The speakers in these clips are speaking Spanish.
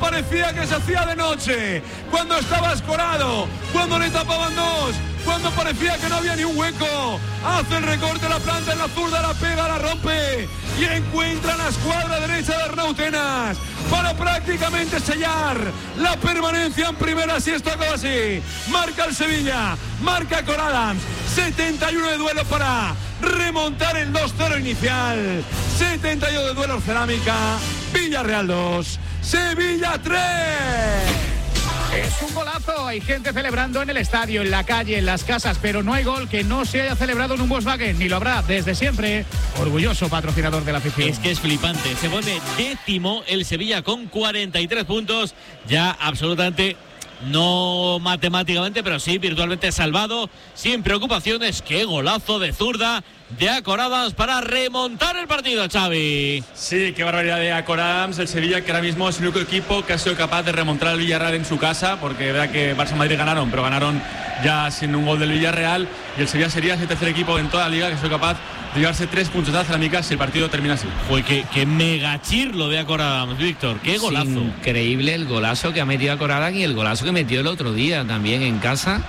parecía que se hacía de noche, cuando estaba escorado, cuando le tapaban dos, cuando parecía que no había ni un hueco, hace el recorte, la planta en la zurda, la pega, la rompe y encuentra la escuadra derecha de Arnau Tenas para prácticamente sellar la permanencia en primera. Si esto acaba así, marca el Sevilla, marca Cor Adams, 71 de duelo para remontar el 2-0 inicial, 72 de duelo Cerámica, Villarreal 2, Sevilla 3. Es un golazo, hay gente celebrando en el estadio, en la calle, en las casas, pero no hay gol que no se haya celebrado en un Volkswagen, ni lo habrá desde siempre. Orgulloso patrocinador de la afición. Es que es flipante, se pone 10º el Sevilla con 43 puntos, ya absolutamente, no matemáticamente, pero sí virtualmente salvado, sin preocupaciones. Qué golazo de zurda de Cor Adams para remontar el partido, Xavi. Sí, qué barbaridad de Cor Adams. El Sevilla, que ahora mismo es el único equipo que ha sido capaz de remontar al Villarreal en su casa, porque es verdad que Barça y Madrid ganaron, pero ganaron ya sin un gol del Villarreal, y el Sevilla sería el tercer equipo en toda la liga que ha sido capaz de llevarse 3 puntos de Cerámica si el partido termina así. Fue que mega chirlo de Cor Adams, Víctor, qué golazo. Increíble el golazo que ha metido Cor Adams y el golazo que metió el otro día también en casa.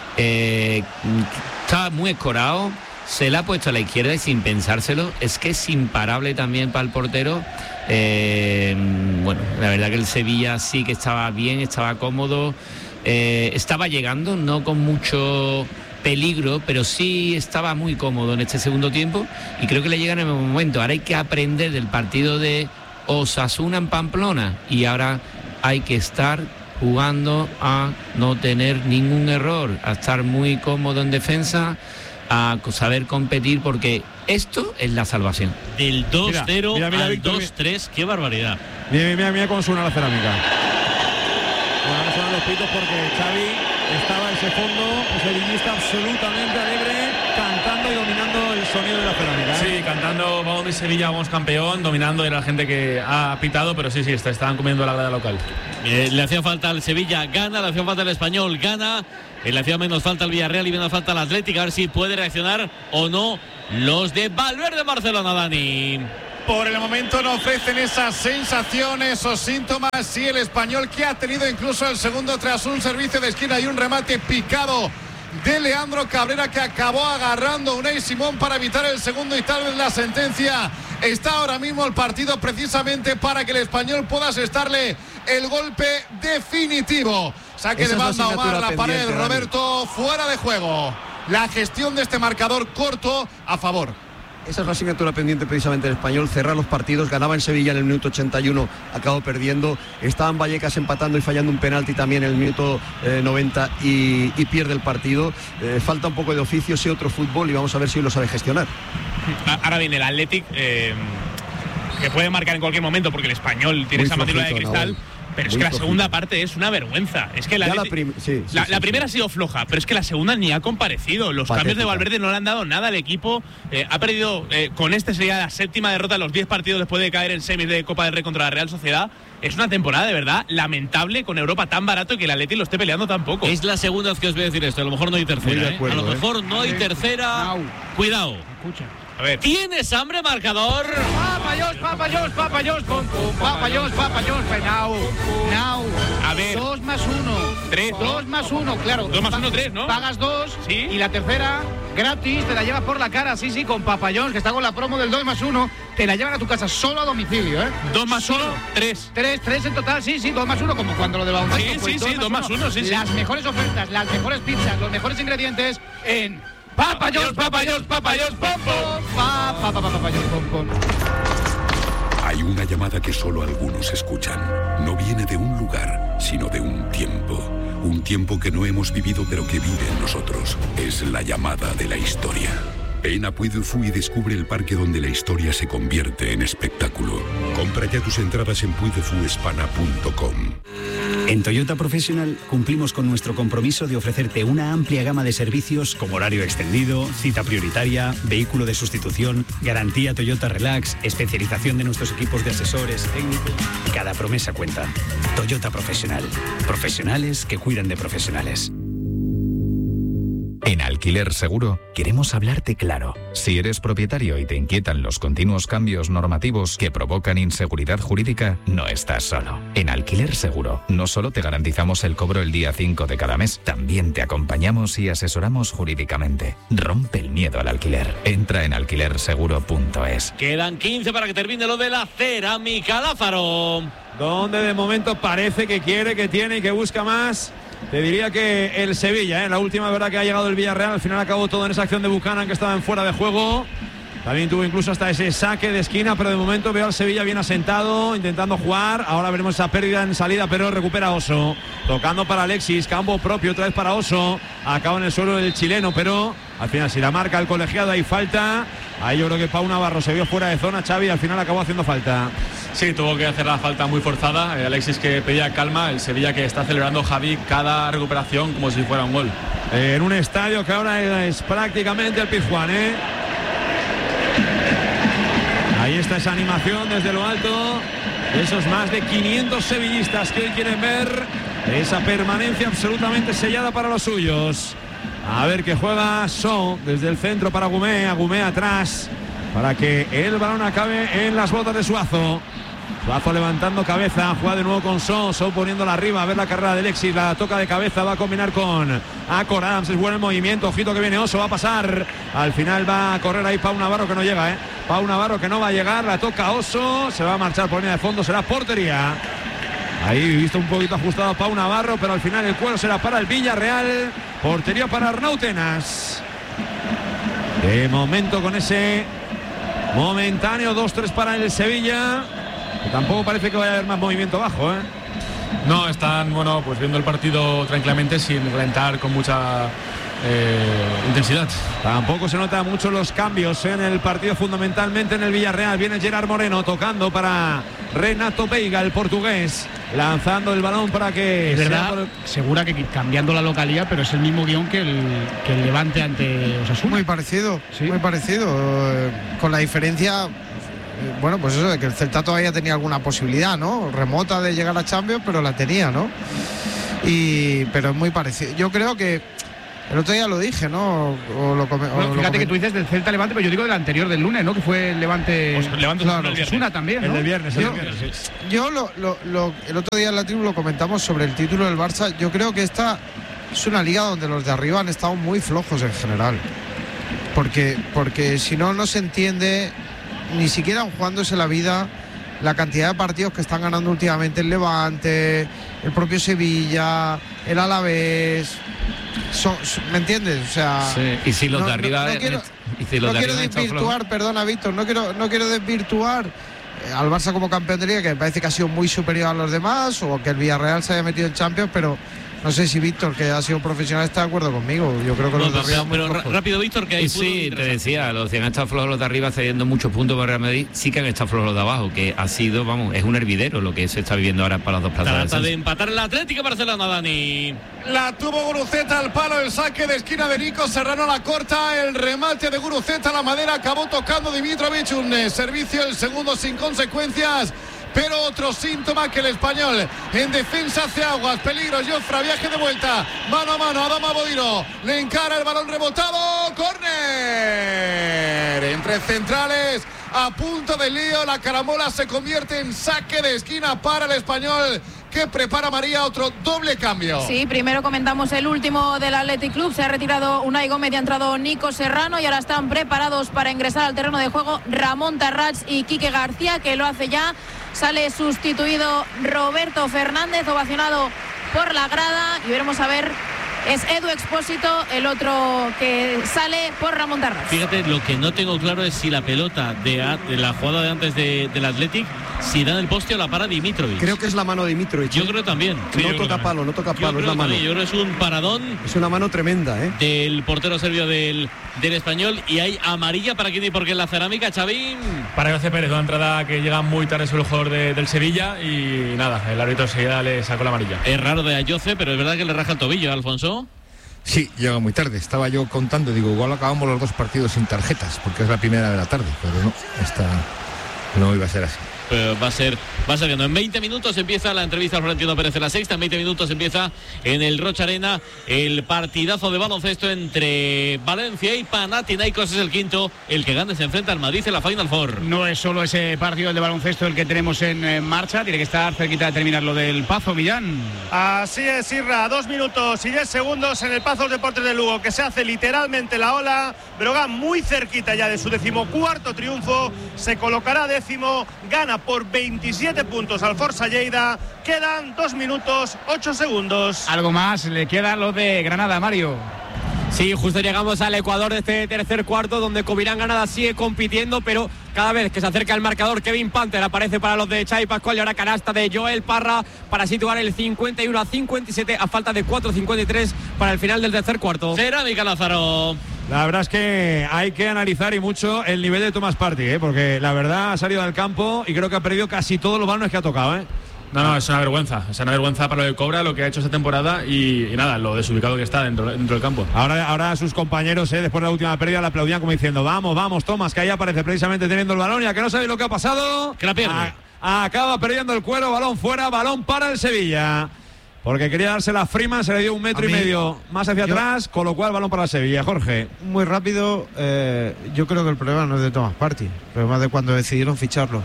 Estaba muy escorado, se la ha puesto a la izquierda y sin pensárselo, es que es imparable también para el portero. Bueno, la verdad que el Sevilla sí que estaba bien, estaba cómodo, estaba llegando, no con mucho peligro, pero sí estaba muy cómodo en este segundo tiempo y creo que le llega en el momento. Ahora hay que aprender del partido de Osasuna en Pamplona y ahora hay que estar jugando a no tener ningún error, a estar muy cómodo en defensa, a saber competir, porque esto es la salvación. Del 2-0 al Víctor, 2-3, qué barbaridad. Mira cómo suena la Cerámica. Bueno, ahora suenan los pitos porque Xavi estaba ese fondo sevillista absolutamente alegre, cantando y dominando el sonido de la Cerámica. Sí, cantando vamos de Sevilla, vamos campeón, dominando, era la gente que ha pitado, pero sí, estaban comiendo la grada local. Le hacía falta al Sevilla, gana, le hacía falta al Español, gana, le hacía menos falta al Villarreal y menos falta al Atlético, a ver si puede reaccionar o no los de Valverde Barcelona, Dani. Por el momento no ofrecen esas sensaciones o síntomas. Sí, el Español, que ha tenido incluso el segundo tras un servicio de esquina y un remate picado de Leandro Cabrera, que acabó agarrando a Unai Simón para evitar el segundo y tal vez la sentencia. Está ahora mismo el partido precisamente para que el Español pueda asestarle el golpe definitivo. Saque de banda, Omar, la pared, Roberto, fuera de juego. La gestión de este marcador corto a favor. Esa es la asignatura pendiente precisamente del Español, cerrar los partidos. Ganaba en Sevilla en el minuto 81, acabó perdiendo. Estaban Vallecas empatando y fallando un penalti también en el minuto 90 y pierde el partido. Falta un poco de oficio, sí, otro fútbol, y vamos a ver si lo sabe gestionar. Ahora viene el Athletic, que puede marcar en cualquier momento porque el Español tiene Muy esa mandíbula de flojito, cristal. Nahuel. Pero es Muy que la flojito. segunda parte es una vergüenza. Es que la primera ha sido floja, pero es que la segunda ni ha comparecido. Los Patética. cambios de Valverde no le han dado nada al equipo. Ha perdido, con este sería la 7ª derrota en los 10 partidos después de caer en semis de Copa del Rey contra la Real Sociedad. Es una temporada de verdad lamentable, con Europa tan barato y que el Atleti lo esté peleando tan poco. Es la segunda vez que os voy a decir esto, a lo mejor no hay tercera. Muy de acuerdo, A lo mejor no hay tercera. Cuidado. Escucha. A ver. ¿Tienes hambre, marcador? Papayos, now. A ver. 2 más 1. 3, ¿no? 2 más 1, claro. 2 más 1, 3, ¿no? Pagas 2 Sí. y la tercera gratis, te la llevas por la cara, sí, con Papayón, que está con la promo del 2 más 1, te la llevan a tu casa solo a domicilio, 2 más 1, 3. 3 en total, sí, 2 más 1, como cuando lo de baloncesto. Sí, 2 más 1, sí. Las mejores ofertas, las mejores pizzas, los mejores ingredientes en Papayón, pom, pom. Hay una llamada que solo algunos escuchan. No viene de un lugar, sino de un tiempo. Un tiempo que no hemos vivido, pero que vive en nosotros. Es la llamada de la historia. Ven a Puy du Fou y descubre el parque donde la historia se convierte en espectáculo. Compra ya tus entradas en puydefuespana.com. En Toyota Professional cumplimos con nuestro compromiso de ofrecerte una amplia gama de servicios como horario extendido, cita prioritaria, vehículo de sustitución, garantía Toyota Relax, especialización de nuestros equipos de asesores técnicos. Cada promesa cuenta. Toyota Professional. Profesionales que cuidan de profesionales. En Alquiler Seguro queremos hablarte claro. Si eres propietario y te inquietan los continuos cambios normativos que provocan inseguridad jurídica, no estás solo. En Alquiler Seguro no solo te garantizamos el cobro el día 5 de cada mes, también te acompañamos y asesoramos jurídicamente. Rompe el miedo al alquiler. Entra en alquilerseguro.es. Quedan 15 para que termine lo de la Cerámica Lázaro, donde de momento parece que quiere, que tiene y que busca más. Te diría que el Sevilla, la última verdad que ha llegado el Villarreal, al final acabó todo en esa acción de Buchanan que estaba en fuera de juego. También tuvo incluso hasta ese saque de esquina, pero de momento veo al Sevilla bien asentado, intentando jugar. Ahora veremos esa pérdida en salida, pero recupera Oso. Tocando para Alexis, campo propio otra vez para Oso. Acaba en el suelo el chileno, pero al final si la marca el colegiado hay falta. Ahí yo creo que Pau Navarro se vio fuera de zona, Xavi, al final acabó haciendo falta. Sí, tuvo que hacer la falta muy forzada. Alexis que pedía calma, el Sevilla que está celebrando Javi cada recuperación como si fuera un gol. En un estadio que ahora es prácticamente el Pizjuán, Ahí está esa animación desde lo alto de esos más de 500 sevillistas que hoy quieren ver esa permanencia absolutamente sellada para los suyos. A ver que juega So desde el centro para Agumé, Agumé atrás para que el balón acabe en las botas de Suazo. Suazo levantando cabeza, juega de nuevo con So poniéndola arriba, a ver la carrera de Alexis, la toca de cabeza, va a combinar con Acor Adams, es bueno el movimiento, ojito que viene Oso, va a pasar, al final va a correr ahí Pau Navarro que no llega, Pau Navarro que no va a llegar, la toca Oso, se va a marchar por línea de fondo, será portería. Ahí visto un poquito ajustado a Pau Navarro, pero al final el cuero será para el Villarreal, portería para Arnau Tenas. De momento con ese momentáneo 2-3 para el Sevilla. Tampoco parece que vaya a haber más movimiento abajo, No, están, pues viendo el partido tranquilamente sin calentar con mucha intensidad. Tampoco se notan mucho los cambios en el partido, fundamentalmente en el Villarreal. Viene Gerard Moreno tocando para Renato Veiga, el portugués, lanzando el balón para que... Es verdad, segura que cambiando la localidad, pero es el mismo guión que el Levante ante Osasuna. Muy parecido, ¿sí? Muy parecido, con la diferencia... Bueno, pues eso de que el Celta todavía tenía alguna posibilidad, ¿no? Remota de llegar a Champions, pero la tenía, ¿no? Pero es muy parecido. Yo creo que el otro día lo dije, ¿no? Fíjate que tú dices del Celta Levante, pero yo digo del anterior del lunes, ¿no? Que fue el Levante. Pues Levante claro, Osasuna también, ¿no? El del viernes, sí. Yo el otro día en la tribu lo comentamos sobre el título del Barça. Yo creo que esta es una liga donde los de arriba han estado muy flojos en general. Porque si no se entiende, ni siquiera jugándose la vida, la cantidad de partidos que están ganando últimamente el Levante, el propio Sevilla, el Alavés. ¿Me entiendes? O sea, sí. Y si los de arriba no quiero desvirtuar, perdona Víctor, no quiero desvirtuar al Barça como campeón de liga, que me parece que ha sido muy superior a los demás, o que el Villarreal se haya metido en Champions, pero no sé si Víctor, que ha sido profesional, está de acuerdo conmigo. Yo creo que los de arriba pero rápido, Víctor, que hay sí, te decía, los que han estado flojos los de arriba cediendo muchos puntos para Real Madrid, sí que han estado flojos los de abajo, que ha sido, es un hervidero lo que se está viviendo ahora para las dos plazas. Trata de empatar el Atlético Barcelona, Dani. La tuvo Guruceta al palo, el saque de esquina de Nico Serrano, la corta, el remate de Guruceta a la madera, acabó tocando Dimitrovic, un servicio, el segundo sin consecuencias. Pero otro síntoma que el español en defensa hace aguas, peligro, Jofra, viaje de vuelta, mano a mano, Adama Bodino, le encara el balón rebotado, córner, entre centrales, a punto de lío, la caramola se convierte en saque de esquina para el español, que prepara María otro doble cambio. Sí, primero comentamos el último del Athletic Club, se ha retirado Unai Gómez y ha entrado Nico Serrano y ahora están preparados para ingresar al terreno de juego Ramón Tarrats y Quique García, que lo hace ya. Sale sustituido Roberto Fernández, ovacionado por la grada, y veremos a ver, es Edu Expósito el otro que sale por Ramón Tarrats. Fíjate, lo que no tengo claro es si la pelota de la jugada de antes del Athletic, si da en el poste o la para Dimitrovic. Creo que es la mano de Dimitrovic. Yo creo también. No toca palo, es la mano. Yo creo que es un paradón. Es una mano tremenda, del portero serbio del español, y hay amarilla para quién y porque en la Cerámica, Xavi. Para José Pérez, una entrada que llega muy tarde sobre el jugador del Sevilla y nada, el árbitro enseguida le sacó la amarilla. Es raro de Ayoce, pero es verdad que le raja el tobillo, Alfonso. Sí, llega muy tarde. Estaba yo contando, digo, igual acabamos los dos partidos sin tarjetas, porque es la primera de la tarde, pero no, esta no iba a ser así. va a ser que no. En 20 minutos empieza la entrevista a Florentino Pérez en la Sexta. En 20 minutos empieza en el Rocha Arena el partidazo de baloncesto entre Valencia y Panathinaikos. Es el quinto. El que gane se enfrenta al Madrid en la Final Four. No es solo ese partido de baloncesto el que tenemos en marcha. Tiene que estar cerquita de terminar lo del Pazo, Millán. Así es, Irra. 2 minutos y 10 segundos en el Pazos Deportes de Lugo, que se hace literalmente la ola. Breogán muy cerquita ya de su 14º triunfo. Se colocará 10º. Gana por 27 puntos al Forza Lleida. Quedan 2 minutos 8 segundos. Algo más le queda lo de Granada, Mario. Sí, justo llegamos al Ecuador de este tercer cuarto, donde Covirán Granada sigue compitiendo, pero cada vez que se acerca el marcador, Kevin Panther aparece para los de Xavi Pascual y ahora canasta de Joel Parra para situar el 51-57 a falta de 4:53 para el final del tercer cuarto. Cerámica Lázaro. La verdad es que hay que analizar y mucho el nivel de Thomas Partey, porque la verdad ha salido del campo y creo que ha perdido casi todos los balones que ha tocado, No, es una vergüenza para lo que cobra, lo que ha hecho esta temporada y nada, lo desubicado que está dentro del campo. Ahora sus compañeros, después de la última pérdida, le aplaudían como diciendo, vamos, Thomas, que ahí aparece precisamente teniendo el balón, y a que no sabéis lo que ha pasado, que la pierde. Acaba perdiendo el cuero, balón fuera, balón para el Sevilla. Porque quería dársela a Freeman, se le dio 1,5 metros más hacia atrás, con lo cual balón para el Sevilla. Jorge. Muy rápido, yo creo que el problema no es de Thomas Partey, el problema es de cuando decidieron ficharlo.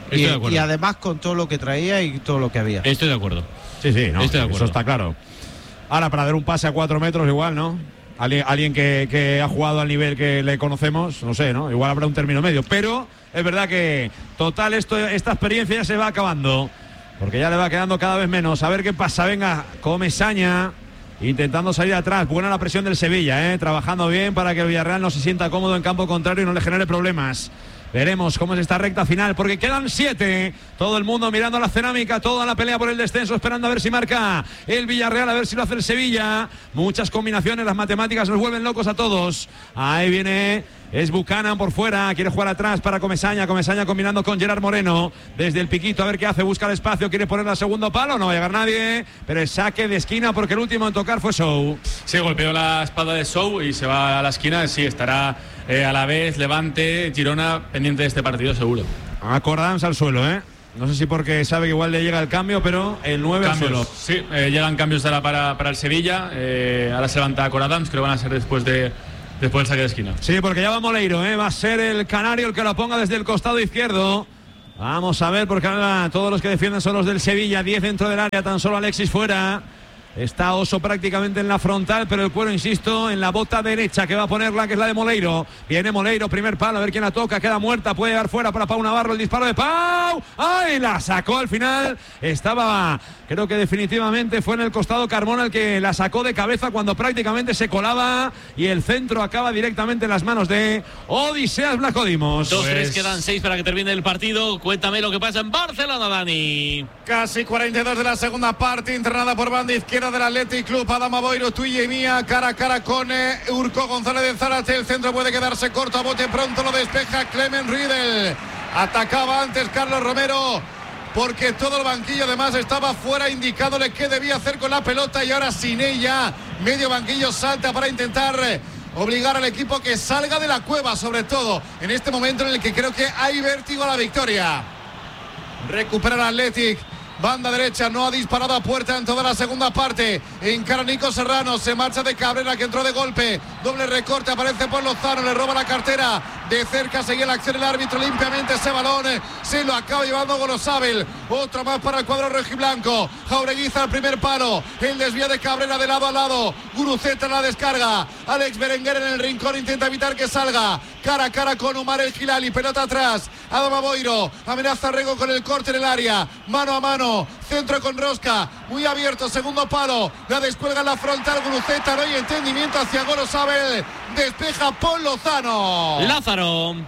Y además con todo lo que traía y todo lo que había. Estoy de acuerdo. Sí, no, estoy de acuerdo. Eso está claro. Ahora, para dar un pase a 4 metros igual, ¿no? Alguien que ha jugado al nivel que le conocemos, no sé, ¿no? Igual habrá un término medio. Pero es verdad que, total, esta experiencia ya se va acabando. Porque ya le va quedando cada vez menos. A ver qué pasa. Venga, Comesaña intentando salir atrás. Buena la presión del Sevilla, trabajando bien para que el Villarreal no se sienta cómodo en campo contrario y no le genere problemas. Veremos cómo es esta recta final, porque quedan 7. Todo el mundo mirando a la Cerámica, toda la pelea por el descenso, esperando a ver si marca el Villarreal, a ver si lo hace el Sevilla. Muchas combinaciones, las matemáticas nos vuelven locos a todos. Ahí viene, es Buchanan por fuera, quiere jugar atrás para Comesaña combinando con Gerard Moreno. Desde el piquito, a ver qué hace, busca el espacio, quiere ponerla al segundo palo, no va a llegar nadie, pero es saque de esquina porque el último en tocar fue Sou. Sí, golpeó la espalda de Sou y se va a la esquina, sí, estará a la vez Levante, Girona, pendiente de este partido seguro. Acordamos al suelo, No sé si porque sabe que igual le llega el cambio, pero el 9 al suelo. Sí, llegan cambios ahora para el Sevilla. Ahora se levanta Coradams, creo que van a ser después del saque de esquina. Sí, porque ya va Moleiro, va a ser el canario el que lo ponga desde el costado izquierdo. Vamos a ver, porque ahora todos los que defienden son los del Sevilla. 10 dentro del área, tan solo Alexis fuera. Está Oso prácticamente en la frontal, pero el cuero, insisto, en la bota derecha que va a ponerla, que es la de Moleiro. Viene Moleiro, primer palo, a ver quién la toca, queda muerta, puede llegar fuera para Pau Navarro, el disparo de Pau. ¡Ay! La sacó al final. Estaba, creo que definitivamente fue en el costado Carmona el que la sacó de cabeza cuando prácticamente se colaba, y el centro acaba directamente en las manos de Odiseas Vlachodimos. 2-3, quedan 6 para que termine el partido. Cuéntame lo que pasa en Barcelona, Dani. Casi 42 de la segunda parte, internada por banda izquierda del Athletic Club. Adama Boiro, tuya y mía, cara a cara con Urco González de Zárate. El centro puede quedarse corto, a bote pronto lo despeja Clement Riedel. Atacaba antes Carlos Romero, porque todo el banquillo además estaba fuera, indicándole qué debía hacer con la pelota, y ahora sin ella, medio banquillo salta para intentar obligar al equipo que salga de la cueva, sobre todo en este momento en el que creo que hay vértigo a la victoria. Recupera el Athletic. Banda derecha, no ha disparado a puerta en toda la segunda parte. Encara Nico Serrano, se marcha de Cabrera, que entró de golpe. Doble recorte, aparece por Lozano, le roba la cartera. De cerca seguía la acción el árbitro limpiamente ese balón. Se lo acaba llevando Gorosabel. Otro más para el cuadro rojiblanco. Jaureguiza al primer palo. El desvío de Cabrera de lado a lado. Guruceta en la descarga. Alex Berenguer en el rincón intenta evitar que salga. Cara a cara con Omar El Hilali. Pelota atrás. Adama Boiro. Amenaza a Rego con el corte en el área. Mano a mano. Centro con Rosca. Muy abierto. Segundo palo. La descuelga en la frontal. Guruceta. No hay entendimiento hacia Gorosabel. Despeja Paul Lozano. Lázaro.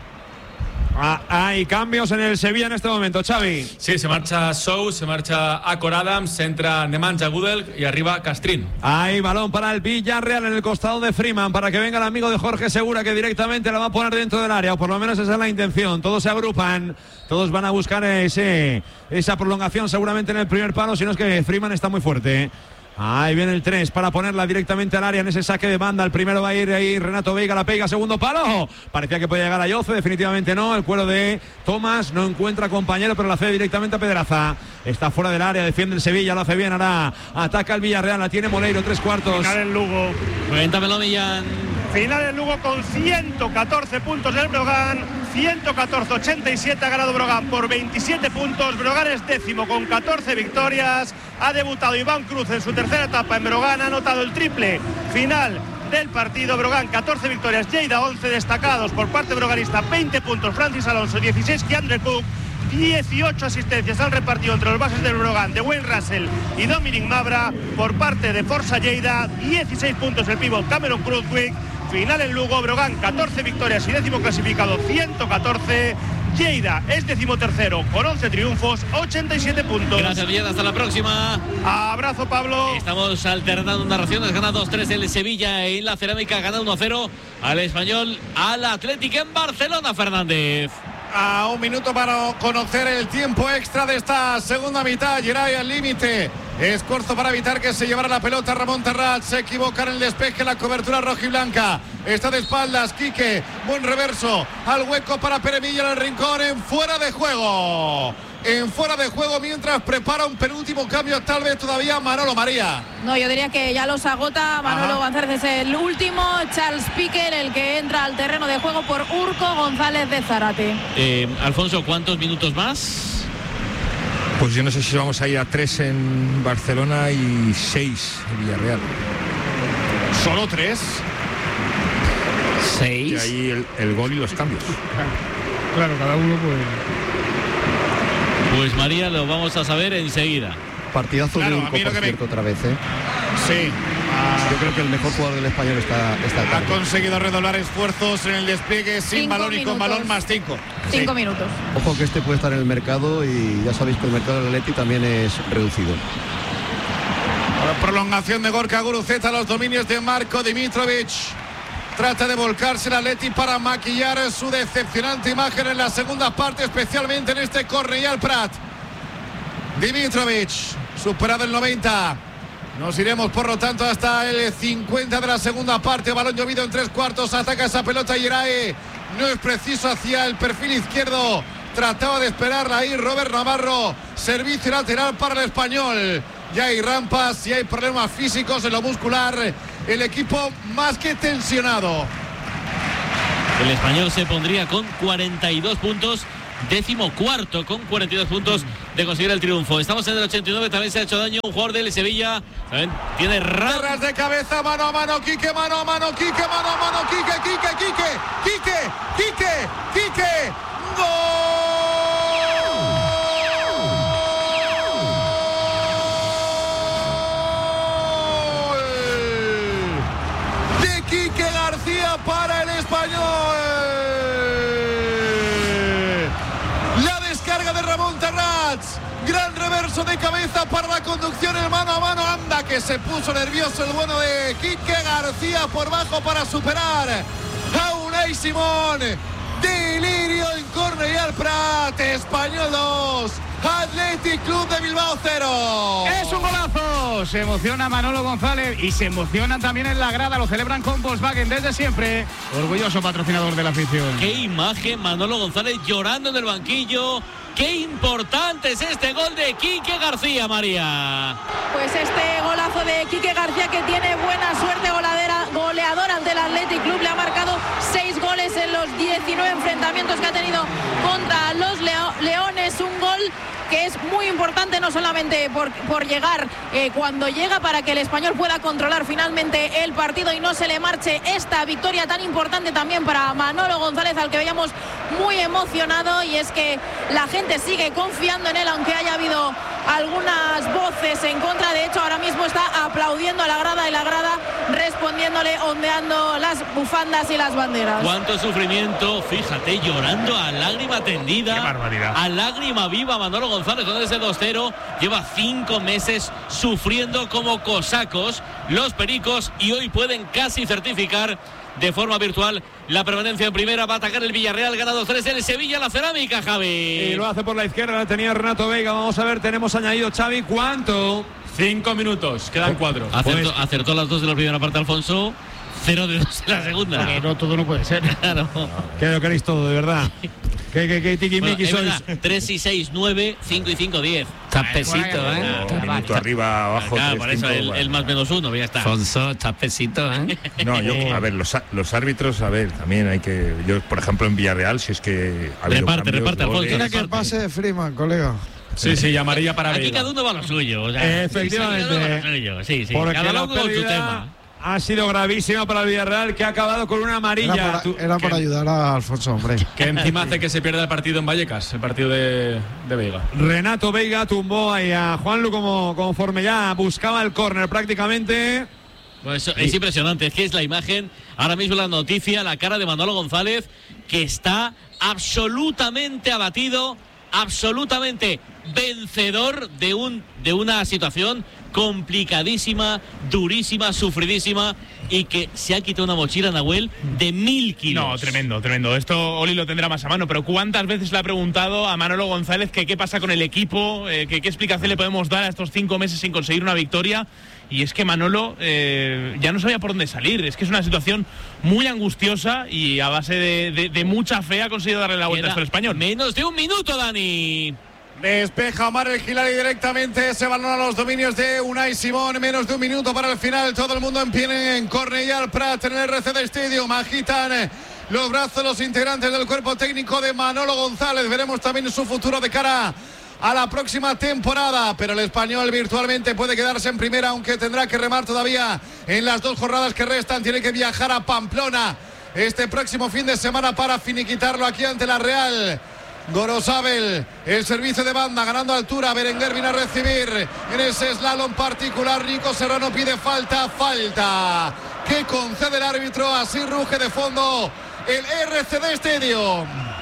Hay cambios en el Sevilla en este momento, Xavi. Sí, se marcha Sou, se marcha Akor Adams, entra Nemanja Gudel y arriba Castrín. Hay balón para el Villarreal en el costado de Freeman, para que venga el amigo de Jorge Segura, que directamente la va a poner dentro del área, o por lo menos esa es la intención. Todos se agrupan, todos van a buscar esa prolongación seguramente en el primer palo, si no es que Freeman está muy fuerte. Ahí viene el 3 para ponerla directamente al área en ese saque de banda. El primero va a ir ahí Renato Veiga, la pega, segundo palo. Parecía que podía llegar a Yoce, definitivamente no. El cuero de Tomás no encuentra compañero, pero la cede directamente a Pedraza. Está fuera del área, defiende el Sevilla, lo hace bien, ahora ataca el Villarreal, la tiene Moleiro, 3/4. Final en Lugo. Cuéntamelo, Millán. Final en Lugo con 114 puntos del Brogan, 114-87 ha ganado Brogan por 27 puntos. Brogan es décimo con 14 victorias. Ha debutado Iván Cruz en su tercera etapa en Brogan, ha anotado el triple final del partido. Brogan 14 victorias, Lleida 11, destacados por parte broganista 20 puntos Francis Alonso, 16 Keandre Cook, 18 asistencias han repartido entre los bases del Brogan de Wayne Russell y Dominic Mabra. Por parte de Forza Lleida, 16 puntos el pívot Cameron Cruzwick. Final en Lugo, Brogan 14 victorias y décimo clasificado 114. Lleida es decimotercero con 11 triunfos, 87 puntos. Gracias, Millán, hasta la próxima. Abrazo, Pablo. Estamos alternando narraciones. Gana 2-3 el Sevilla en la Cerámica, gana 1-0 al Español, al Atlético en Barcelona, Fernández. A un minuto para conocer el tiempo extra de esta segunda mitad. Geray al límite. Esfuerzo para evitar que se llevara la pelota Ramón Terrat. Se equivoca en el despeje, la cobertura rojiblanca. Está de espaldas Quique. Buen reverso al hueco para Peremilla en el rincón. En fuera de juego. En fuera de juego mientras prepara un penúltimo cambio, tal vez todavía Manolo María. No, yo diría que ya los agota. Manolo González es el último. Charles Piquer el que entra al terreno de juego por Urco González de Zárate. Alfonso, ¿cuántos minutos más? Pues yo no sé si vamos a ir a 3 en Barcelona y 6 en Villarreal. ¿Solo 3? 6. Y ahí el gol y los cambios. Claro, cada uno pues... Pues María, lo vamos a saber enseguida. Partidazo de Urco, por cierto, otra vez, ¿eh? Sí. Yo creo que el mejor jugador del Español está ha conseguido redoblar esfuerzos en el despliegue sin balón y con balón más 5. 5 minutos. Ojo que este puede estar en el mercado y ya sabéis que el mercado del Atleti también es reducido. Prolongación de Gorka Guruceta a los dominios de Marko Dimitrovic. Trata de volcarse el Atleti para maquillar su decepcionante imagen en la segunda parte, especialmente en este Cornellà Prat. Dimitrovic, superado el 90. Nos iremos, por lo tanto, hasta el 50 de la segunda parte. Balón llovido en 3/4. Ataca esa pelota Geray. No es preciso hacia el perfil izquierdo. Trataba de esperarla ahí Robert Navarro. Servicio lateral para el Español. Ya hay rampas y hay problemas físicos en lo muscular. El equipo más que tensionado. El Español se pondría con 42 puntos. 14º con 42 puntos de conseguir el triunfo. Estamos en el 89, también se ha hecho daño un jugador del Sevilla. También tiene ras de cabeza, mano a mano, Quique, mano a mano, Quique, mano a mano, Quique. ¡Gol! De Quique García para el Español. De Ramón Terrats, gran reverso de cabeza para la conducción, el mano a mano, anda que se puso nervioso el bueno de Quique García por bajo para superar a Unai Simón. Delirio en Cornellà Prat. Español 2, Athletic Club de Bilbao 0. Es un golazo. Se emociona Manolo González y se emocionan también en la grada. Lo celebran con Volkswagen desde siempre. Orgulloso patrocinador de la afición. Qué imagen, Manolo González llorando en el banquillo. Qué importante es este gol de Quique García, María. Pues este golazo de Quique García, que tiene buena suerte goleador ante el Athletic Club. Le ha marcado 6 goles en los 19 enfrentamientos que ha tenido contra los Leones. Un gol que es muy importante, no solamente por llegar cuando llega, para que el Español pueda controlar finalmente el partido y no se le marche esta victoria tan importante también para Manolo González, al que veíamos muy emocionado. Y es que la gente sigue confiando en él, aunque haya habido algunas voces en contra. De hecho, ahora mismo está aplaudiendo a la grada y la grada respondiéndole, ondeando las bufandas y las banderas. Cuánto sufrimiento, fíjate, llorando a lágrima tendida. Qué barbaridad. A lágrima viva Manolo González con ese 2-0. Lleva 5 meses sufriendo como cosacos los pericos y hoy pueden casi certificar de forma virtual la permanencia en primera. Va a atacar el Villarreal, gana 2-3 el Sevilla, la Cerámica, Javi. Y lo hace por la izquierda, la tenía Renato Veiga. Vamos a ver, tenemos añadido, Xavi, ¿cuánto? 5 minutos, quedan 4. Acertó las 2 de la primera parte Alfonso, 0 de 2 en la segunda. Porque no, todo no puede ser. Claro. Que lo queréis todo, de verdad. ¿Qué tiquimiqui sois? 3 y 6, 9, 5 y 5, 10. Estás pesito, ¿eh? Un minuto arriba, abajo. Claro, 3, por eso 5, el más menos 1, ya está. Alfonso, estás pesito, ¿eh? No, a ver, los árbitros, a ver, también hay que. Yo, por ejemplo, en Villarreal, si es que. Reparte, Alfonso. Mira que pase Freeman, colega. Sí, amarilla para Aquí Veiga. cada uno va a lo suyo. O sea, efectivamente. Sí. Porque Cada la uno con su pérdida tema. ha sido gravísima para el Villarreal, que ha acabado con una amarilla. Era para ayudar a Alfonso, hombre. Que encima hace que se pierda el partido en Vallecas, el partido de Veiga. Renato Veiga tumbó ahí a Juanlu conforme ya buscaba el córner prácticamente. Pues es impresionante, es que es la imagen, ahora mismo la noticia, la cara de Manolo González, que está absolutamente abatido, absolutamente vencedor de una situación complicadísima, durísima, sufridísima, y que se ha quitado una mochila, Nahuel, de 1000 kilos. No, tremendo. Esto Oli lo tendrá más a mano, pero ¿cuántas veces le ha preguntado a Manolo González que qué pasa con el equipo, qué explicación le podemos dar a estos 5 meses sin conseguir una victoria? Y es que Manolo ya no sabía por dónde salir. Es que es una situación muy angustiosa y a base de mucha fe ha conseguido darle la vuelta al español. Menos de un minuto, Dani. Despeja Omar el Gilari directamente ese balón a los dominios de Unai Simón. Menos de un minuto para el final. Todo el mundo en pie en Cornellà Prat en el RCD Stadium. Agitan los brazos los integrantes del cuerpo técnico de Manolo González. Veremos también su futuro de cara a la próxima temporada, pero el español virtualmente puede quedarse en primera, aunque tendrá que remar todavía en las 2 jornadas que restan. Tiene que viajar a Pamplona este próximo fin de semana para finiquitarlo aquí ante la Real. Gorosabel, el servicio de banda, ganando altura. Berenguer viene a recibir en ese slalom particular. Nico Serrano pide falta que concede el árbitro. Así ruge de fondo el RCD Stadium.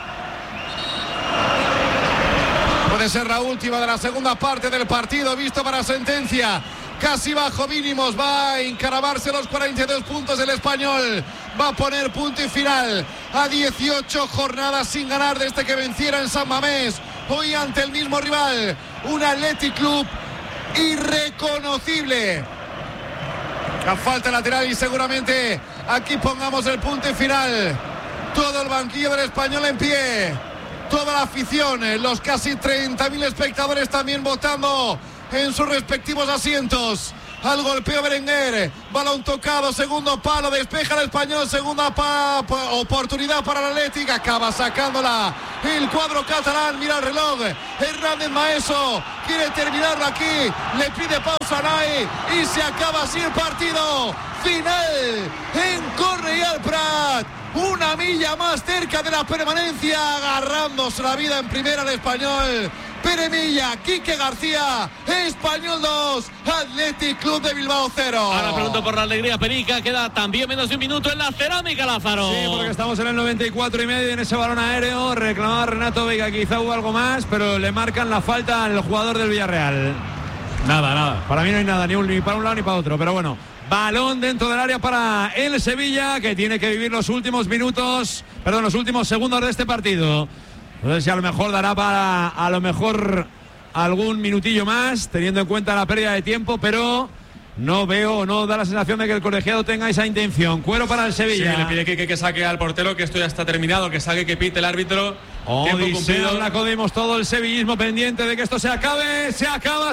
Puede ser la última de la segunda parte del partido, visto para sentencia. Casi bajo mínimos, va a encaramarse los 42 puntos del español. Va a poner punto y final a 18 jornadas sin ganar desde que venciera en San Mamés. Hoy ante el mismo rival, un Athletic Club irreconocible. La falta lateral y seguramente aquí pongamos el punto y final. Todo el banquillo del español en pie. Toda la afición, los casi 30.000 espectadores también votando en sus respectivos asientos. Al golpeo Berenguer, balón tocado, segundo palo, despeja el español, segunda oportunidad para el Athletic, acaba sacándola el cuadro catalán. Mira el reloj, Hernández Maeso quiere terminarlo aquí, le pide pausa a Nai y se acaba así el partido. Final en Cornellà Prat. Una milla más cerca de la permanencia, agarrándose la vida en primera el español. Pere Milla, Quique García, Español 2, Athletic Club de Bilbao 0. Ahora pregunto por la alegría, Perica, queda también menos de un minuto en la Cerámica, Lázaro. Sí, porque estamos en el 94,5 en ese balón aéreo. Reclamaba Renato Veiga, quizá hubo algo más, pero le marcan la falta al jugador del Villarreal. Nada. Para mí no hay nada, ni para un lado ni para otro, pero bueno. Balón dentro del área para el Sevilla, que tiene que vivir los últimos segundos de este partido. No sé si a lo mejor dará para algún minutillo más, teniendo en cuenta la pérdida de tiempo, pero no da la sensación de que el colegiado tenga esa intención. Cuero para el Sevilla. Sí, le pide que saque al portero, que esto ya está terminado, que saque, que pite el árbitro. Odisea Blacodimos, todo el sevillismo pendiente de que esto se acabe. Se acaba.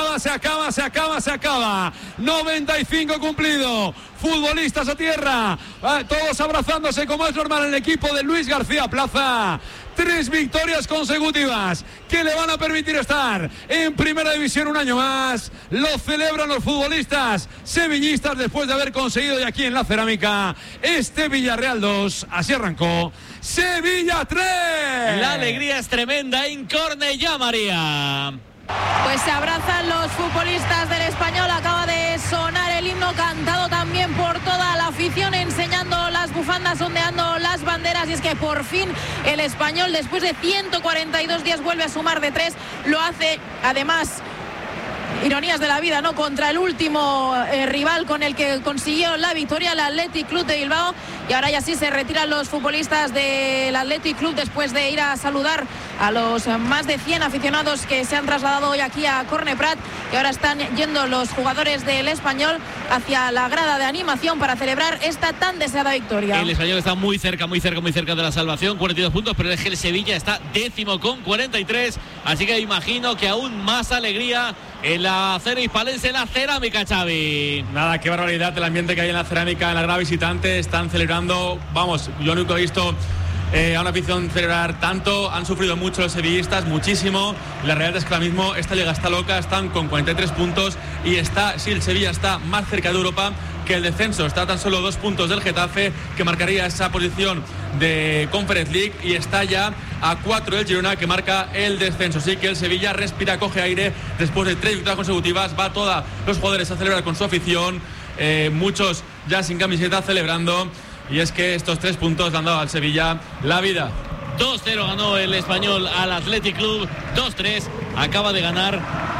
95 cumplido. Futbolistas a tierra, todos abrazándose como es normal en el equipo de Luis García Plaza. 3 victorias consecutivas que le van a permitir estar en primera división un año más. Lo celebran los futbolistas sevillistas después de haber conseguido ya aquí en la Cerámica este Villarreal 2. Así arrancó Sevilla 3. La alegría es tremenda en Cornellà, María. Pues se abrazan los futbolistas del Español. Acaba de sonar el himno, cantado también por toda la afición, enseñando las bufandas, ondeando las banderas. Y es que por fin el Español, después de 142 días, vuelve a sumar de 3. Lo hace además ironías de la vida, ¿no? Contra el último rival con el que consiguió la victoria, el Athletic Club de Bilbao. Y ahora ya sí se retiran los futbolistas del Athletic Club después de ir a saludar a los más de 100 aficionados que se han trasladado hoy aquí a Corneprat. Y ahora están yendo los jugadores del Español hacia la grada de animación para celebrar esta tan deseada victoria. El Español está muy cerca de la salvación, 42 puntos, pero es que el Sevilla está 10º con 43. Así que imagino que aún más alegría en la Cera Hispalense, en la cerámica, Xavi. Nada, qué barbaridad el ambiente que hay en la cerámica, en la grada visitante. Están celebrando, vamos, yo nunca he visto a una afición celebrar tanto. Han sufrido mucho los sevillistas, muchísimo. La realidad es que ahora mismo esta liga está loca. Están con 43 puntos y el Sevilla está más cerca de Europa que el descenso. Está a tan solo 2 puntos del Getafe, que marcaría esa posición de Conference League, y está ya a 4 del Girona, que marca el descenso. Así que el Sevilla respira, coge aire después de 3 victorias consecutivas. Va todos los jugadores a celebrar con su afición, muchos ya sin camiseta celebrando, y es que estos 3 puntos le han dado al Sevilla la vida. 2-0 ganó el Español al Athletic Club, 2-3 acaba de ganar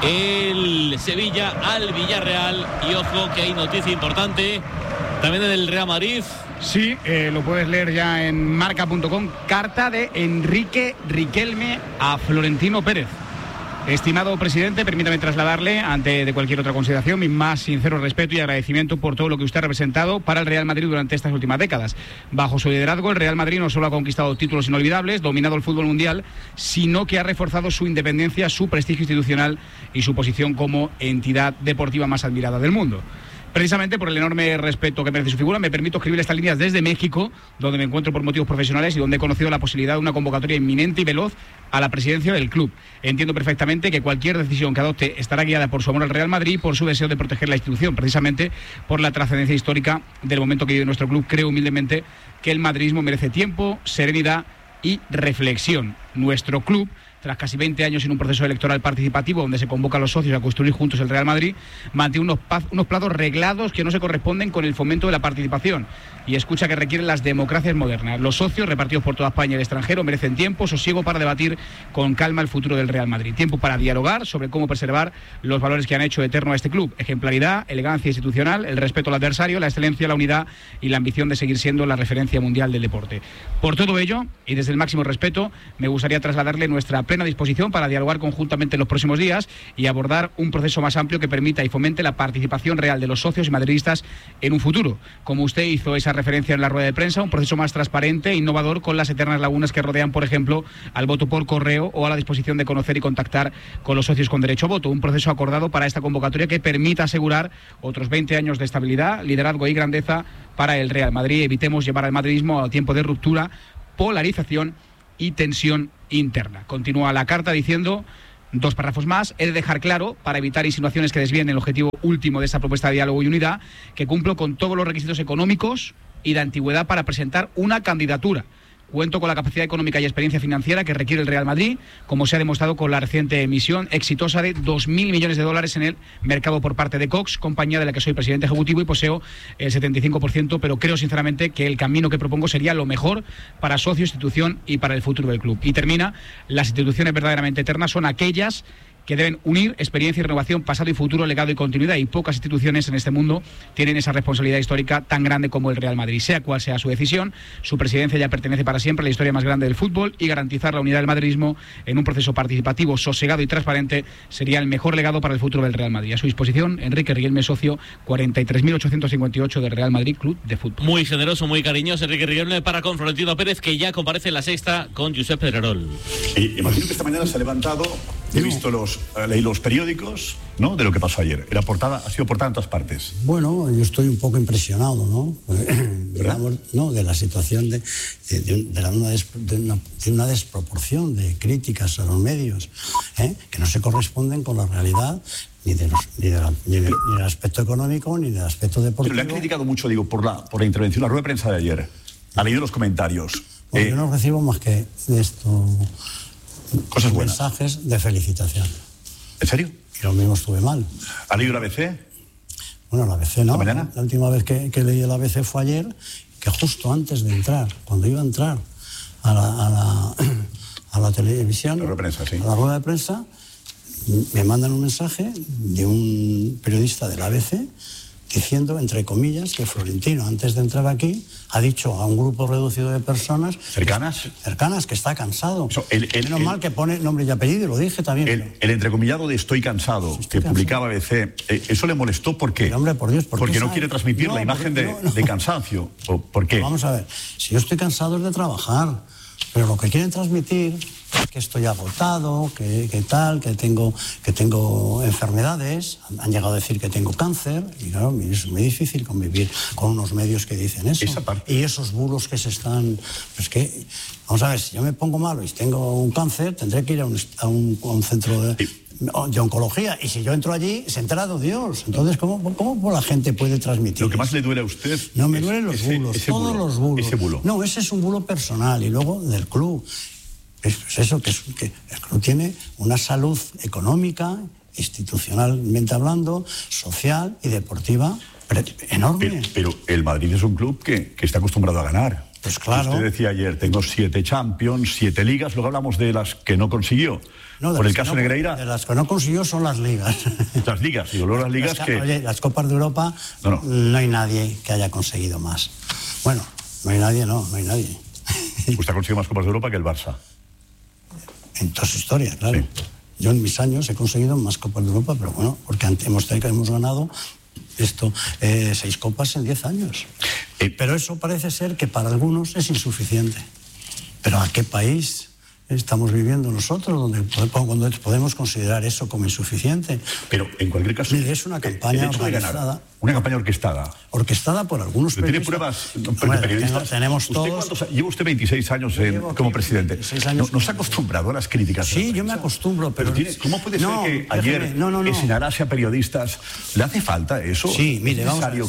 el Sevilla al Villarreal. Y ojo que hay noticia importante también en el Real Madrid. Sí, lo puedes leer ya en marca.com. Carta de Enrique Riquelme a Florentino Pérez. Estimado presidente, permítame trasladarle, antes de cualquier otra consideración, mi más sincero respeto y agradecimiento por todo lo que usted ha representado para el Real Madrid durante estas últimas décadas. Bajo su liderazgo, el Real Madrid no solo ha conquistado títulos inolvidables, dominado el fútbol mundial, sino que ha reforzado su independencia, su prestigio institucional y su posición como entidad deportiva más admirada del mundo. Precisamente por el enorme respeto que merece su figura, me permito escribir estas líneas desde México, donde me encuentro por motivos profesionales y donde he conocido la posibilidad de una convocatoria inminente y veloz a la presidencia del club. Entiendo perfectamente que cualquier decisión que adopte estará guiada por su amor al Real Madrid y por su deseo de proteger la institución, precisamente por la trascendencia histórica del momento que vive nuestro club. Creo humildemente que el madridismo merece tiempo, serenidad y reflexión. Nuestro club, tras casi 20 años en un proceso electoral participativo donde se convoca a los socios a construir juntos el Real Madrid, mantiene unos plazos reglados que no se corresponden con el fomento de la participación y escucha que requieren las democracias modernas. Los socios, repartidos por toda España y el extranjero, merecen tiempo, sosiego para debatir con calma el futuro del Real Madrid. Tiempo para dialogar sobre cómo preservar los valores que han hecho eterno a este club: ejemplaridad, elegancia institucional, el respeto al adversario, la excelencia, la unidad y la ambición de seguir siendo la referencia mundial del deporte. Por todo ello, y desde el máximo respeto, me gustaría trasladarle nuestra plena disposición para dialogar conjuntamente en los próximos días y abordar un proceso más amplio que permita y fomente la participación real de los socios y madridistas en un futuro. Como usted hizo esa referencia en la rueda de prensa, un proceso más transparente e innovador, con las eternas lagunas que rodean, por ejemplo, al voto por correo o a la disposición de conocer y contactar con los socios con derecho a voto. Un proceso acordado para esta convocatoria que permita asegurar otros 20 años de estabilidad, liderazgo y grandeza para el Real Madrid. Evitemos llevar al madridismo a tiempo de ruptura, polarización y tensión interna. Continúa la carta diciendo, 2 párrafos más: he de dejar claro, para evitar insinuaciones que desvíen el objetivo último de esta propuesta de diálogo y unidad, que cumplo con todos los requisitos económicos y de antigüedad para presentar una candidatura. Cuento con la capacidad económica y experiencia financiera que requiere el Real Madrid, como se ha demostrado con la reciente emisión exitosa de 2.000 millones de dólares en el mercado por parte de Cox, compañía de la que soy presidente ejecutivo y poseo el 75%, pero creo sinceramente que el camino que propongo sería lo mejor para socio, institución y para el futuro del club. Y termina: las instituciones verdaderamente eternas son aquellas que deben unir experiencia y renovación, pasado y futuro, legado y continuidad, y pocas instituciones en este mundo tienen esa responsabilidad histórica tan grande como el Real Madrid. Sea cual sea su decisión, su presidencia ya pertenece para siempre a la historia más grande del fútbol, y garantizar la unidad del madridismo en un proceso participativo, sosegado y transparente sería el mejor legado para el futuro del Real Madrid. A su disposición, Enrique Riquelme, socio 43.858 del Real Madrid Club de Fútbol. Muy generoso, muy cariñoso Enrique Riquelme para con Florentino Pérez, que ya comparece en la sexta con Josep Pedrerol. Imagino que esta mañana se ha levantado, he visto leí los periódicos, ¿no?, de lo que pasó ayer. Ha sido portada en todas partes. Bueno, yo estoy un poco impresionado, ¿no? Digamos, no, de la situación de una desproporción de críticas a los medios, que no se corresponden con la realidad ni del aspecto económico ni del aspecto deportivo. Pero le han criticado mucho, digo, por la intervención, la rueda de prensa de ayer. Ha leído los comentarios. Bueno, yo no recibo más que esto, cosas buenas, mensajes de felicitación. ¿En serio? Y lo mismo estuve mal. ¿Ha leído el ABC? Bueno, el ABC no. ¿La última vez que leí el ABC fue ayer, que justo antes de entrar, cuando iba a entrar a la televisión, la rueda de prensa, sí, a la rueda de prensa, me mandan un mensaje de un periodista del ABC diciendo, entre comillas, que Florentino, antes de entrar aquí, ha dicho a un grupo reducido de personas cercanas que está cansado. Menos mal que pone nombre y apellido, y lo dije también. El entrecomillado de estoy cansado, que publicaba ABC, ¿eso le molestó por qué? Hombre, por Dios, porque no quiere transmitir la imagen de cansancio. ¿O por qué? Vamos a ver, si yo estoy cansado es de trabajar, pero lo que quieren transmitir es que estoy agotado, que tal, que tengo enfermedades. Han llegado a decir que tengo cáncer, y claro, es muy difícil convivir con unos medios que dicen eso. Y esos bulos que se están... Pues que, vamos a ver, si yo me pongo malo y tengo un cáncer, tendré que ir a un centro de oncología, y si yo entro allí, se entera de Dios. Entonces, ¿cómo la gente puede transmitir? Lo que más le duele a usted... No, me duelen los bulos, todos los bulos. Ese bulo. No, ese es un bulo personal, y luego del club. Es eso, que el club tiene una salud económica, institucionalmente hablando, social y deportiva enorme. Pero el Madrid es un club que está acostumbrado a ganar. Pues claro. Usted decía ayer, tengo 7 Champions, 7 ligas, luego hablamos de las que no consiguió. Por el caso Negreira. De las que no consiguió son las ligas. Las ligas, digo, luego las ligas que... Oye, las Copas de Europa, no hay nadie que haya conseguido más. Bueno, no hay nadie. Usted ha conseguido más Copas de Europa que el Barça. En toda su historia, claro. Sí. Yo en mis años he conseguido más Copas de Europa, pero bueno, porque hemos ganado 6 copas en 10 años. Pero eso parece ser que para algunos es insuficiente. ¿Pero a qué país estamos viviendo nosotros donde podemos considerar eso como insuficiente? Pero en cualquier caso... Mire, es una campaña organizada. Una campaña orquestada. Orquestada por algunos periodistas. ¿Tiene pruebas de periodistas? Tenemos todos. Lleva usted 26 años como presidente. ¿No se ha acostumbrado a las críticas? Sí, yo me acostumbro, pero... ¿Cómo puede ser que ayer señalase a periodistas? ¿Le hace falta eso? Sí, mire,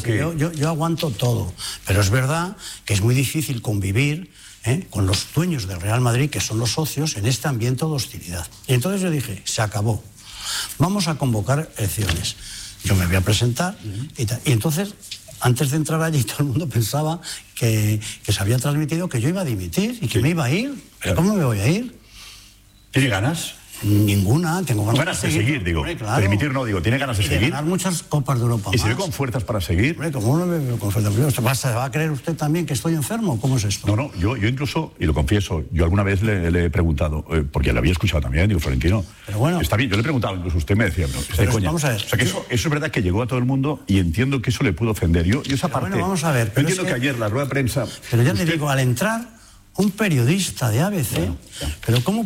yo aguanto todo. Pero es verdad que es muy difícil convivir con los dueños del Real Madrid, que son los socios, en este ambiente de hostilidad. Y entonces yo dije, se acabó. Vamos a convocar elecciones. Yo me voy a presentar y tal. Y entonces, antes de entrar allí, todo el mundo pensaba que se había transmitido que yo iba a dimitir y que me iba a ir. ¿Pero cómo me voy a ir? ¿Tiene ganas? Ninguna, tengo ganas de seguir, digo. Claro. Permitir no, digo, ¿tiene ganas de seguir? De ganar muchas Copas de Europa. ¿Y se ve con fuerzas para seguir? ¿Cómo no me veo con fuerzas? ¿Se va a creer usted también que estoy enfermo? ¿Cómo es esto? No, yo incluso, y lo confieso, yo alguna vez le he preguntado, porque le había escuchado también, digo, Florentino, pero bueno, está bien, yo le he preguntado, incluso usted me decía, pero coña. Vamos a ver. O sea, que eso es verdad que llegó a todo el mundo y entiendo que eso le pudo ofender. Yo esa parte, bueno, vamos a ver. Yo entiendo que ayer la rueda de prensa... Pero ya le digo, al entrar... Un periodista de ABC, pero ¿cómo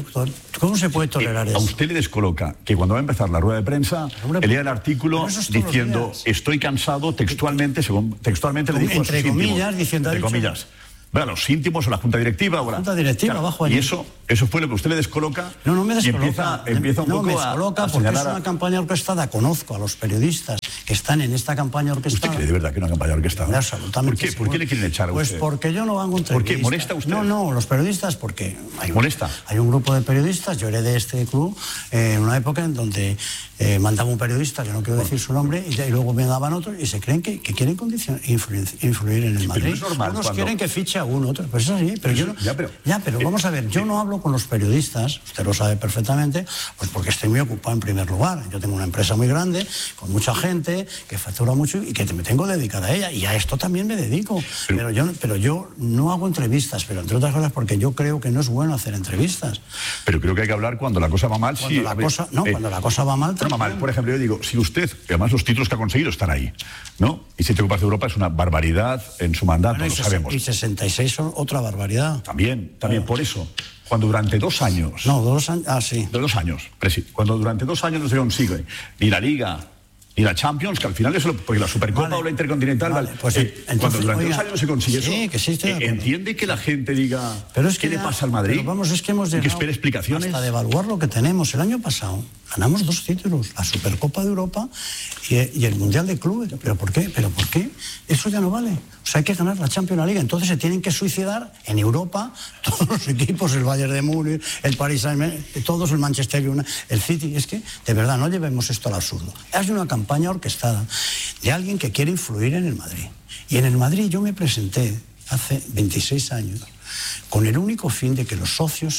se puede tolerar eso? A usted le descoloca que cuando va a empezar la rueda de prensa, lea el artículo diciendo estoy cansado textualmente, le dijo entre comillas, diciendo entre comillas. Bueno, los íntimos o la junta directiva. La junta directiva, abajo allí. Y eso fue lo que usted le descoloca. No me descoloca. Y empieza un poco me descoloca a porque es una campaña orquestada. Conozco a los periodistas que están en esta campaña orquestada. ¿Usted cree de verdad que es una campaña orquestada? Absolutamente. ¿Por qué le quieren echar a usted? Pues porque yo no hago entrevistas. ¿Por qué? ¿Molesta a usted? No, los periodistas porque... ¿Molesta? Hay un grupo de periodistas, yo heredé este club en una época en donde mandaba un periodista, que no quiero decir su nombre, y luego me daban otros y se creen que quieren influir en el Madrid. Pero es normal, unos quieren que fiche a uno, otro. Pues eso sí, pero yo no... pero vamos a ver, yo no hablo con los periodistas, usted lo sabe perfectamente, pues porque estoy muy ocupado en primer lugar. Yo tengo una empresa muy grande, con mucha gente, que factura mucho y que me tengo dedicada a ella, y a esto también me dedico. Pero yo no hago entrevistas, pero entre otras cosas porque yo creo que no es bueno hacer entrevistas. Pero creo que hay que hablar cuando la cosa va mal. Cuando la cosa va mal... No va mal. Por ejemplo, yo digo, si usted, además los títulos que ha conseguido están ahí, ¿no? Y 7 Copas de Europa es una barbaridad en su mandato, lo sabemos. Y 66 son otra barbaridad. También, por eso. Cuando durante 2 años... No, 2 años, sí. De 2 años, cuando durante 2 años no se consigue ni la Liga ni la Champions, que al final eso, porque la Supercopa o la Intercontinental, pues entonces, cuando durante 2 años se consigue eso, que sí estoy de acuerdo. Entiende que la gente diga, pero es que ¿qué le pasa al Madrid? Pero vamos, es que hemos llegado que espera explicaciones hasta devaluar lo que tenemos. El año pasado ganamos 2 títulos, la Supercopa de Europa y el Mundial de Clubes. ¿Pero por qué? Eso ya no vale. O sea, hay que ganar la Champions League. Entonces se tienen que suicidar en Europa todos los equipos, el Bayern de Múnich, el Paris Saint-Germain, todos, el Manchester United, el City. Es que, de verdad, no llevemos esto al absurdo. Es una campaña orquestada de alguien que quiere influir en el Madrid. Y en el Madrid yo me presenté hace 26 años con el único fin de que los socios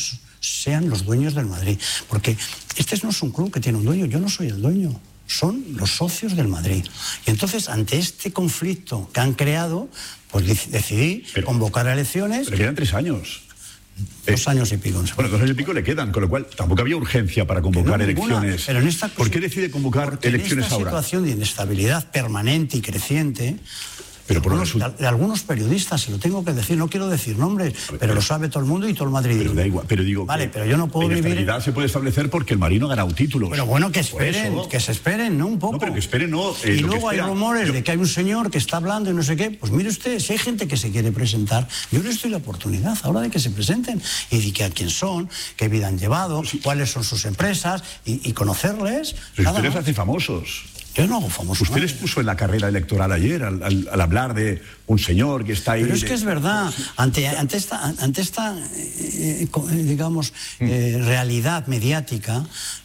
sean los dueños del Madrid. Porque este no es un club que tiene un dueño, yo no soy el dueño. Son los socios del Madrid. Y entonces, ante este conflicto que han creado, pues decidí convocar elecciones. Pero quedan 3 años. 2 años y pico. Bueno, 2 años y pico le quedan, con lo cual tampoco había urgencia para convocar elecciones. Pero en esta ¿Por qué decide convocar elecciones ahora? En esta situación de inestabilidad permanente y creciente, pero de algunos periodistas, y lo tengo que decir, no quiero decir nombres, pero lo sabe todo el mundo y todo el madridismo. Pero da igual, pero digo, vale, pero yo no puedo vivir. La estabilidad se puede establecer porque el Marino ha ganado títulos. Pero bueno, que se esperen, ¿no? Un poco. No, pero que esperen, no. Y luego hay rumores de que hay un señor que está hablando y no sé qué. Pues mire usted, si hay gente que se quiere presentar, yo les doy la oportunidad ahora de que se presenten y de que a quién son, qué vida han llevado, cuáles son sus empresas y conocerles. Pero usted les hace famosos. Yo no hago famoso. Usted les puso en la carrera electoral ayer al hablar de un señor que está ahí. Pero es que es verdad, ante esta digamos, realidad mediática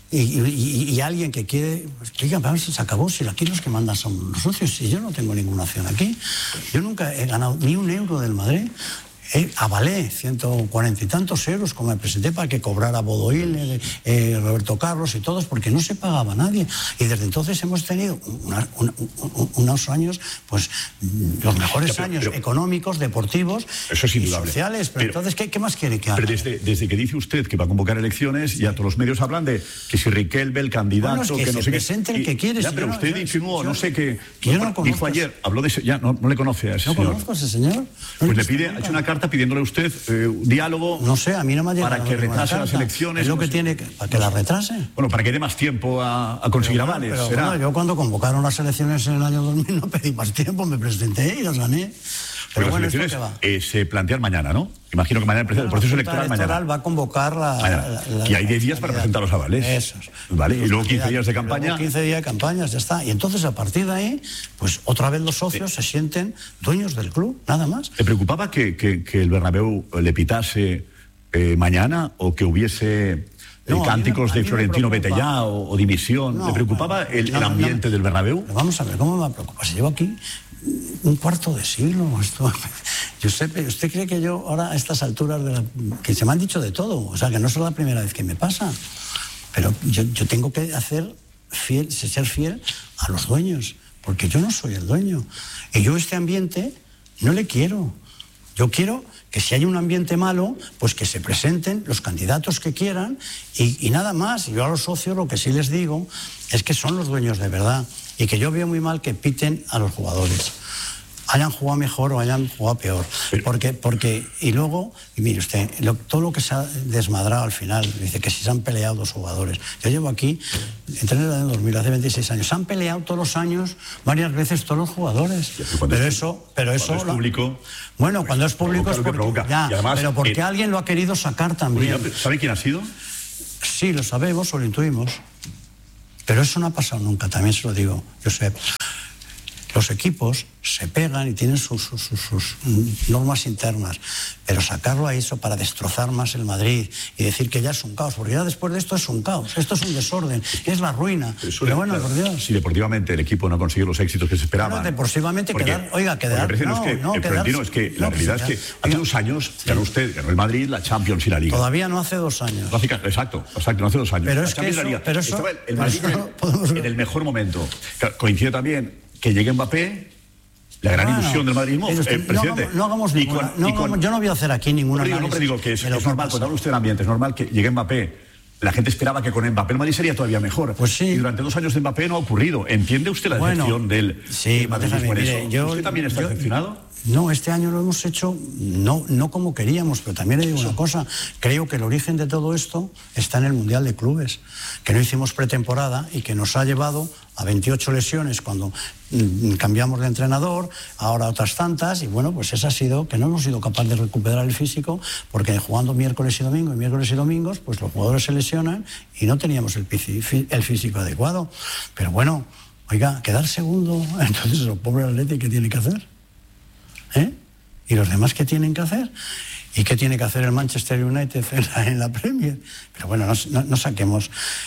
y alguien que quiere, oigan, a ver si se acabó, si aquí los que mandan son los socios, si yo no tengo ninguna acción aquí. Yo nunca he ganado ni un euro del Madrid. Avalé 140 y tantos euros como me presenté para que cobrara Bodoil, Roberto Carlos y todos, porque no se pagaba a nadie. Y desde entonces hemos tenido unos años, pues los mejores años económicos, deportivos, eso es indudable, y sociales. Pero entonces, ¿qué más quiere que haga? Pero desde que dice usted que va a convocar elecciones, ya todos los medios hablan de que si Riquelme, el candidato, bueno, es que no se sé presente el que quiere. Ya, pero usted insinuó, no sé qué. Yo no lo dijo ayer, habló de ese, ya no le conoce a ese señor. No conozco a ese señor. Pues le pide, ha hecho una carta pidiéndole a usted un diálogo. No sé, a mí no me ha llegado para que retrase las elecciones. Es lo que tiene que, para que las retrase. Bueno, para que dé más tiempo a conseguir avales. Pero bueno, yo cuando convocaron las elecciones en el año 2000 no pedí más tiempo, me presenté y las gané. Pero bueno, las elecciones se plantean mañana, ¿no? Imagino que mañana el proceso electoral mañana. Va a convocar y hay 10 días para presentar los avales. Eso. Vale, y luego 15 días de campaña. 15 días de campaña, ya está. Y entonces a partir de ahí, pues otra vez los socios se sienten dueños del club, nada más. ¿Te preocupaba que el Bernabéu le pitase mañana o que hubiese cánticos de Florentino vete ya o dimisión? ¿Le preocupaba el ambiente del Bernabéu? Vamos a ver, ¿cómo me va a preocupar? Si llevo aquí un cuarto de siglo. Giuseppe, ¿usted cree que yo ahora a estas alturas que se me han dicho de todo? O sea, que no es la primera vez que me pasa. Pero yo tengo que ser fiel a los dueños, porque yo no soy el dueño. Y yo este ambiente no le quiero. Yo quiero que si hay un ambiente malo, pues que se presenten los candidatos que quieran y nada más. Yo a los socios lo que sí les digo es que son los dueños de verdad y que yo veo muy mal que piten a los jugadores. Hayan jugado mejor o hayan jugado peor. Porque y luego, y mire usted, todo lo que se ha desmadrado al final, dice que si se han peleado 2 jugadores. Yo llevo aquí, entré en el año 2000, hace 26 años. Se han peleado todos los años, varias veces todos los jugadores. Pero eso es público. Bueno, cuando es público es porque, ya, además, pero porque alguien lo ha querido sacar también. ¿Sabe quién ha sido? Sí, lo sabemos o lo intuimos. Pero eso no ha pasado nunca, también se lo digo, Josep. Los equipos se pegan y tienen sus normas internas, pero sacarlo a eso para destrozar más el Madrid y decir que ya es un caos, porque ya después de esto es un caos, esto es un desorden, es la ruina. Pero bueno, por Dios. Si deportivamente el equipo no consigue los éxitos que se esperaban. Bueno, deportivamente quedar. Es que la realidad es que hace 2 años ganó el Madrid, la Champions y la Liga. Todavía no hace 2 años. Exacto, no hace 2 años. Pero es que estaba el Madrid en el mejor momento. Coincide también que llegue Mbappé, la gran ilusión del madridismo, presidente. No hagamos ninguna. Yo no voy a hacer aquí ninguna. No digo que es normal, cuando habla usted del ambiente, es normal que llegue Mbappé. La gente esperaba que con Mbappé el Madrid sería todavía mejor. Pues sí. Y durante 2 años de Mbappé no ha ocurrido. ¿Entiende usted la decepción del madridismo en eso? ¿Usted también está decepcionado? No, este año lo hemos hecho no como queríamos, pero también le digo una cosa, creo que el origen de todo esto está en el Mundial de Clubes, que no hicimos pretemporada y que nos ha llevado a 28 lesiones cuando cambiamos de entrenador, ahora otras tantas, y bueno, pues esa ha sido que no hemos sido capaces de recuperar el físico, porque jugando miércoles y domingos, pues los jugadores se lesionan y no teníamos el físico adecuado. Pero bueno, oiga, quedar segundo, entonces el pobre Atleti, ¿qué tiene que hacer? ¿Y los demás qué tienen que hacer? ¿Y qué tiene que hacer el Manchester United en la Premier? Pero bueno, no saquemos...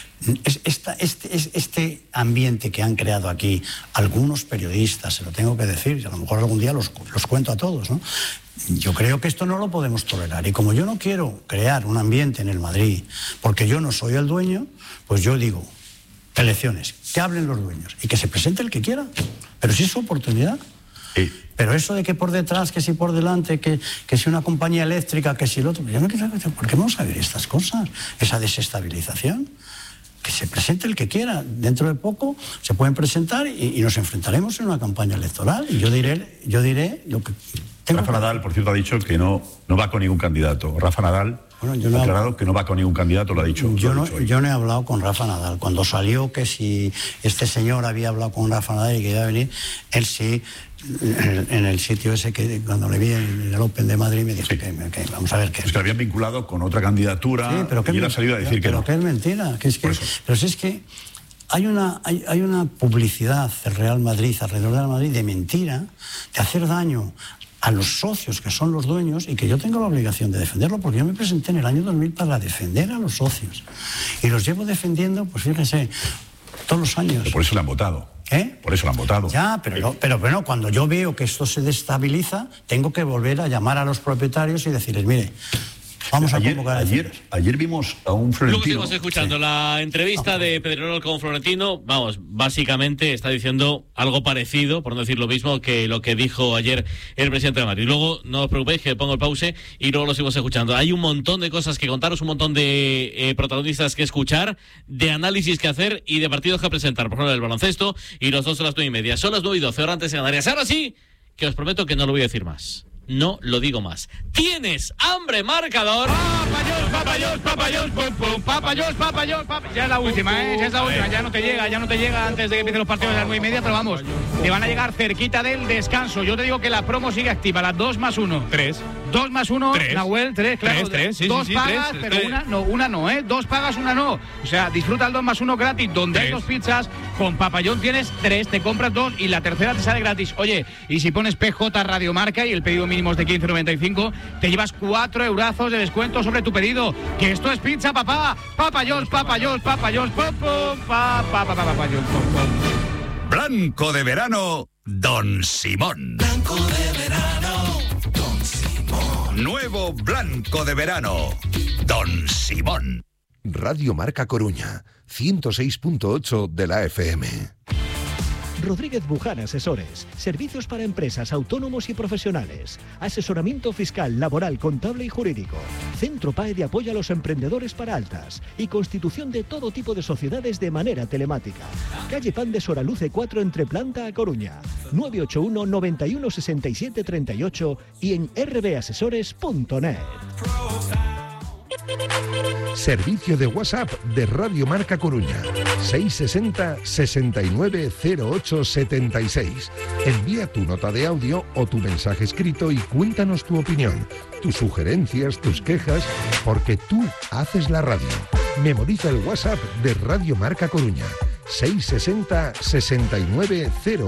Este ambiente que han creado aquí algunos periodistas, se lo tengo que decir, y a lo mejor algún día los cuento a todos, ¿no? Yo creo que esto no lo podemos tolerar. Y como yo no quiero crear un ambiente en el Madrid, porque yo no soy el dueño, pues yo digo, elecciones, que hablen los dueños y que se presente el que quiera. Pero si es su oportunidad. Pero eso de que por detrás, que si por delante, que si una compañía eléctrica, que si el otro... Yo no quiero, ¿por qué vamos a ver estas cosas? Esa desestabilización. Que se presente el que quiera. Dentro de poco se pueden presentar y nos enfrentaremos en una campaña electoral. Y yo diré lo que... Rafa Nadal, por cierto, ha dicho que no va con ningún candidato. Rafa Nadal ha aclarado que no va con ningún candidato, lo ha dicho. Yo no he hablado con Rafa Nadal. Cuando salió que si este señor había hablado con Rafa Nadal y que iba a venir, él sí, en el sitio ese que cuando le vi en el Open de Madrid me dijo que vamos a ver qué. Es que lo habían vinculado con otra candidatura, sí, pero y él ha salido a decir que no. Pero que es mentira. Pero si es que hay una publicidad del Real Madrid, alrededor del Real Madrid, de mentira, de hacer daño a los socios que son los dueños, y que yo tengo la obligación de defenderlo, porque yo me presenté en el año 2000 para defender a los socios y los llevo defendiendo, pues fíjese, todos los años. Pero por eso le han votado. ¿Eh? Por eso lo han votado. Ya, pero bueno, cuando yo veo que esto se destabiliza, tengo que volver a llamar a los propietarios y decirles, mire, vamos a convocar ayer vimos a un Florentino. Luego seguimos escuchando la entrevista de Pedrerol con Florentino. Vamos, básicamente está diciendo algo parecido, por no decir lo mismo, que lo que dijo ayer el presidente de Madrid. Luego, no os preocupéis, que pongo el pause y luego lo seguimos escuchando. Hay un montón de cosas que contaros, un montón de protagonistas que escuchar, de análisis que hacer y de partidos que presentar. Por ejemplo, el baloncesto y los dos a las 9:30. Son las 9:12, ahora antes en Canarias. Ahora sí, que os prometo que no lo voy a decir más. No lo digo más. ¿Tienes hambre, marcador? Papayos, ya es la última, ya es la última. Ya no te llega antes de que empiecen los partidos de las 9:30, pero vamos, te van a llegar cerquita del descanso. Yo te digo que la promo sigue activa, las 2+1. 3. 2+1, Nahuel, 3, claro. 3, sí, dos sí, pagas, 3, pero 3. una no, ¿eh? 2 pagas, una no. O sea, disfruta el 2+1 gratis, donde 3. Hay 2 pizzas, con Papayón tienes 3, te compras 2 y la tercera te sale gratis. Oye, y si pones PJ Radiomarca y el pedido mínimo es de 15,95, te llevas 4 eurazos de descuento sobre tu pedido. Que esto es pizza, papá. Papayón, papayón. Blanco de verano, Don Simón. Blanco de verano, Don Simón. Nuevo Blanco de verano, Don Simón. Radio Marca Coruña, 106.8 de la FM. Rodríguez Buján Asesores. Servicios para empresas, autónomos y profesionales. Asesoramiento fiscal, laboral, contable y jurídico. Centro PAE de apoyo a los emprendedores para altas. Y constitución de todo tipo de sociedades de manera telemática. Calle Pan de Soraluce 4 entre Planta a Coruña. 981 91 67 38 y en rbasesores.net. Servicio de WhatsApp de Radio Marca Coruña. 660 69 08 76. Envía tu nota de audio o tu mensaje escrito y cuéntanos tu opinión, tus sugerencias, tus quejas, porque tú haces la radio. Memoriza el WhatsApp de Radio Marca Coruña. 660 69 08